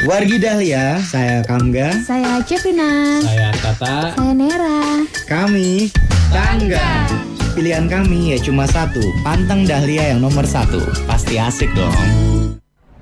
Wargi Dahlia, saya Kamga. Saya Ceprina. Saya Tata. Saya Nera. Kami Tangga. Pilihan kami ya cuma satu, panteng Dahlia yang nomor 1. Pasti asik dong.